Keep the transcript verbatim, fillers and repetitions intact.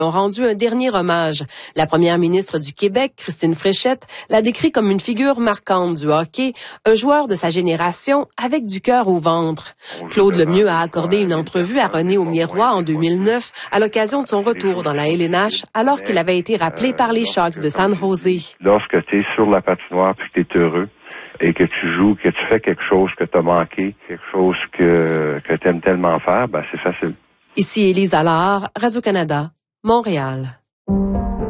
ont rendu un dernier hommage. La première ministre du Québec, Christine Fréchette, l'a décrit comme une figure marquante du hockey, un joueur de sa génération avec du cœur au ventre. Claude Lemieux a accordé une entrevue à René Aumier-Roy en deux mille neuf à l'occasion de son retour dans la L N H alors qu'il avait été rappelé par les Sharks de San Jose. Lorsque tu es sur la patinoire et que tu es heureux et que tu joues, que tu fais quelque chose que tu as manqué, quelque chose que, que tu aimes tellement faire, ben c'est facile. Ici Élise Allard, Radio-Canada, Montréal.